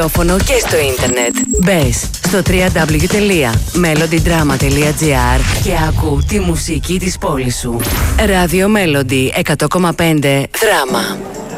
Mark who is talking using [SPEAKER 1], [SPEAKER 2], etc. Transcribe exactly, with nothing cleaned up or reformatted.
[SPEAKER 1] και στο ίντερνετ. Μπες στο double-u double-u double-u τελεία melody drama τελεία gr και άκου τη μουσική της πόλης σου. Ράδιο Melody εκατό κόμμα πέντε Δράμα.